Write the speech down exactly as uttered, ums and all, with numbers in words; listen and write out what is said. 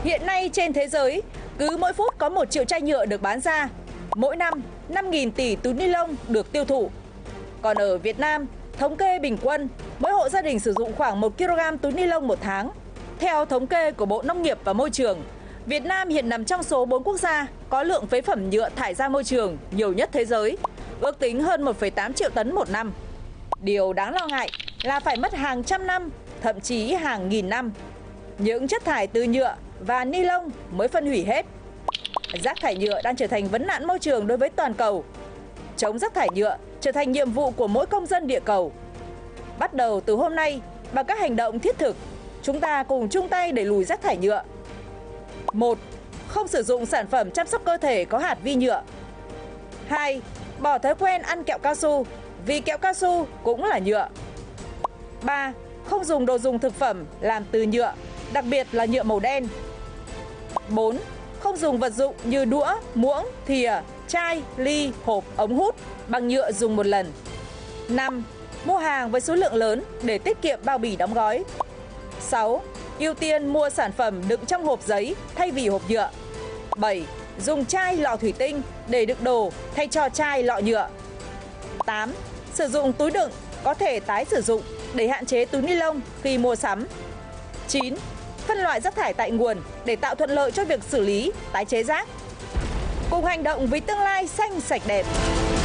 Hiện nay trên thế giới, cứ mỗi phút có một triệu chai nhựa được bán ra. Mỗi năm, năm nghìn tỷ túi ni lông được tiêu thụ. Còn ở Việt Nam, thống kê bình quân, mỗi hộ gia đình sử dụng khoảng một ki lô gam túi ni lông một tháng. Theo thống kê của Bộ Nông nghiệp và Môi trường, Việt Nam hiện nằm trong số bốn quốc gia có lượng phế phẩm nhựa thải ra môi trường nhiều nhất thế giới, ước tính hơn một phẩy tám triệu tấn một năm. Điều đáng lo ngại là phải mất hàng trăm năm, thậm chí hàng nghìn năm, những chất thải từ nhựa và ni lông mới phân hủy hết. Rác thải nhựa đang trở thành vấn nạn môi trường đối với toàn cầu. Chống rác thải nhựa trở thành nhiệm vụ của mỗi công dân địa cầu. Bắt đầu từ hôm nay, bằng các hành động thiết thực, chúng ta cùng chung tay đẩy lùi rác thải nhựa. một. Không sử dụng sản phẩm chăm sóc cơ thể có hạt vi nhựa. hai. Bỏ thói quen ăn kẹo cao su, vì kẹo cao su cũng là nhựa. ba. Không dùng đồ dùng thực phẩm làm từ nhựa, đặc biệt là nhựa màu đen. bốn. Không dùng vật dụng như đũa, muỗng, thìa, chai, ly, hộp, ống hút bằng nhựa dùng một lần. năm. Mua hàng với số lượng lớn để tiết kiệm bao bì đóng gói. sáu. Ưu tiên mua sản phẩm đựng trong hộp giấy thay vì hộp nhựa. bảy. Dùng chai lọ thủy tinh để đựng đồ thay cho chai lọ nhựa. tám. Sử dụng túi đựng có thể tái sử dụng để hạn chế túi ni lông khi mua sắm. chín. Phân loại rác thải tại nguồn để tạo thuận lợi cho việc xử lý, tái chế rác. Cùng hành động vì tương lai xanh sạch đẹp.